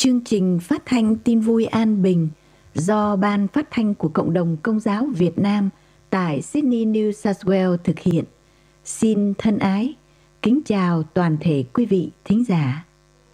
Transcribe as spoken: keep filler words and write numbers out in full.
Chương trình phát thanh tin vui an bình do Ban Phát thanh của Cộng đồng Công giáo Việt Nam tại Sydney, New South Wales thực hiện. Xin thân ái, kính chào toàn thể quý vị thính giả.